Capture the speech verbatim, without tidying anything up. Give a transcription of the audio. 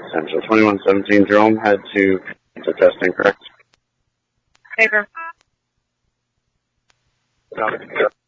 Central twenty-one seventeen, Jerome had to, to testing, correct? Paper. Got it.